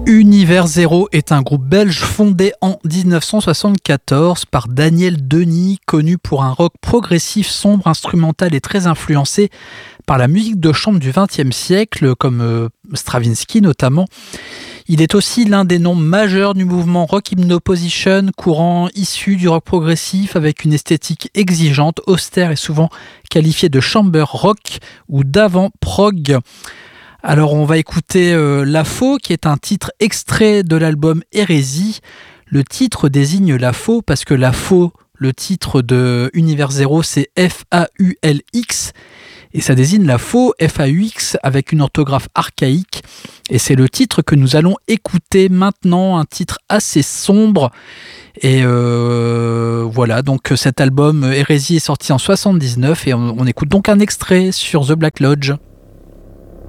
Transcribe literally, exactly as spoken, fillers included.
Univers Zéro est un groupe belge fondé en dix-neuf cent soixante-quatorze par Daniel Denis, connu pour un rock progressif, sombre, instrumental et très influencé par la musique de chambre du vingtième siècle, comme euh, Stravinsky notamment. Il est aussi l'un des noms majeurs du mouvement Rock Hypnoposition, courant issu du rock progressif avec une esthétique exigeante, austère et souvent qualifiée de chamber rock ou d'avant-prog. Alors on va écouter euh, La Faux, qui est un titre extrait de l'album Hérésie. Le titre désigne la faux parce que La Faux, le titre de Univers Zéro, c'est F A U L X. Et ça désigne la faux, F A U X, avec une orthographe archaïque. Et c'est le titre que nous allons écouter maintenant, un titre assez sombre. Et euh, voilà, donc cet album Hérésie est sorti en soixante-dix-neuf et on, on écoute donc un extrait sur The Black Lodge.